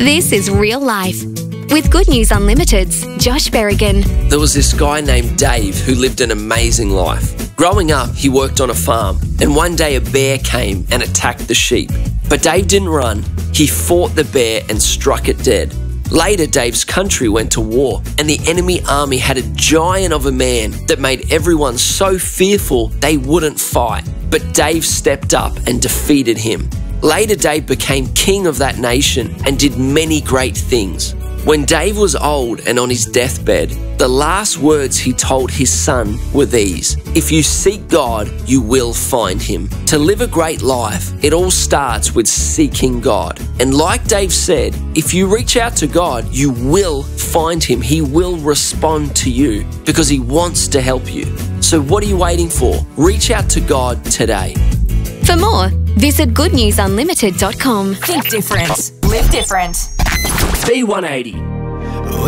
This is Real Life with Good News Unlimited's Josh Berrigan. There was this guy named Dave who lived an amazing life. Growing up, he worked on a farm, and one day a bear came and attacked the sheep. But Dave didn't run. He fought the bear and struck it dead. Later, Dave's country went to war, and the enemy army had a giant of a man that made everyone so fearful they wouldn't fight. But Dave stepped up and defeated him. Later, Dave became king of that nation and did many great things. When Dave was old and on his deathbed, the last words he told his son were these: "If you seek God, you will find him." To live a great life, it all starts with seeking God. And like Dave said, if you reach out to God, you will find him. He will respond to you because he wants to help you. So what are you waiting for? Reach out to God today. For more, visit goodnewsunlimited.com. Think different. Live different. B180.